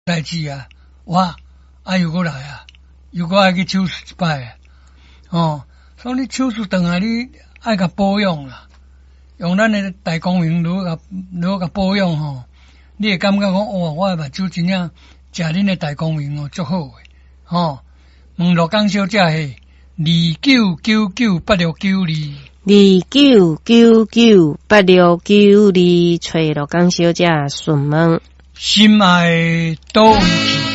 代志啊，哇，又过来啊，又过爱去手术一摆啊，所以你手术回来你爱甲保养啦，用咱的大光明如甲保养你会感觉讲哇，我的目睭真正食恁的大光明足好诶，问罗江小姐嘿，29998692。 29998692，找罗江小姐询问。 心爱倒位去。